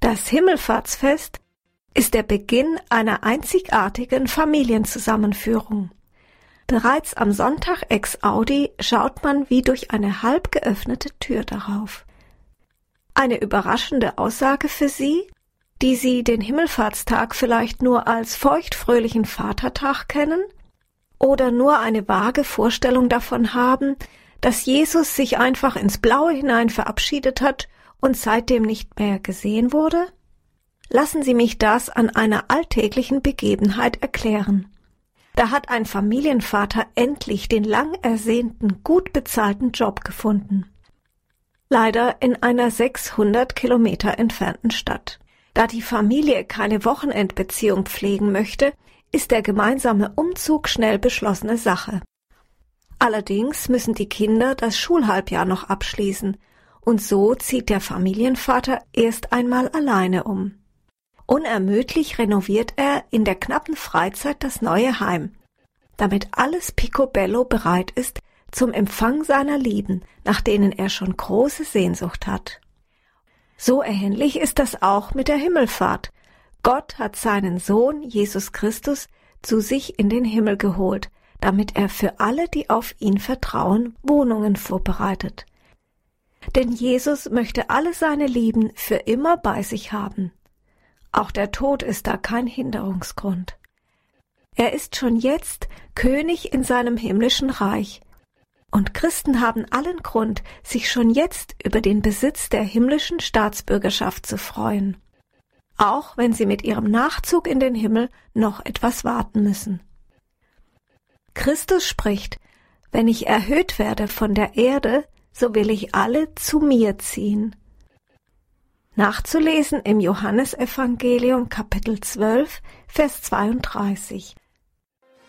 Das Himmelfahrtsfest ist der Beginn einer einzigartigen Familienzusammenführung. Bereits am Sonntag ex Audi schaut man wie durch eine halb geöffnete Tür darauf. Eine überraschende Aussage für Sie, die Sie den Himmelfahrtstag vielleicht nur als feuchtfröhlichen Vatertag kennen oder nur eine vage Vorstellung davon haben, dass Jesus sich einfach ins Blaue hinein verabschiedet hat und seitdem nicht mehr gesehen wurde? Lassen Sie mich das an einer alltäglichen Begebenheit erklären. Da hat ein Familienvater endlich den lang ersehnten, gut bezahlten Job gefunden. Leider in einer 600 Kilometer entfernten Stadt. Da die Familie keine Wochenendbeziehung pflegen möchte, ist der gemeinsame Umzug schnell beschlossene Sache. Allerdings müssen die Kinder das Schulhalbjahr noch abschließen und so zieht der Familienvater erst einmal alleine um. Unermüdlich renoviert er in der knappen Freizeit das neue Heim, damit alles picobello bereit ist zum Empfang seiner Lieben, nach denen er schon große Sehnsucht hat. So ähnlich ist das auch mit der Himmelfahrt. Gott hat seinen Sohn Jesus Christus zu sich in den Himmel geholt, damit er für alle, die auf ihn vertrauen, Wohnungen vorbereitet. Denn Jesus möchte alle seine Lieben für immer bei sich haben. Auch der Tod ist da kein Hinderungsgrund. Er ist schon jetzt König in seinem himmlischen Reich. Und Christen haben allen Grund, sich schon jetzt über den Besitz der himmlischen Staatsbürgerschaft zu freuen. Auch wenn sie mit ihrem Nachzug in den Himmel noch etwas warten müssen. Christus spricht, wenn ich erhöht werde von der Erde, so will ich alle zu mir ziehen. Nachzulesen im Johannesevangelium Kapitel 12, Vers 32.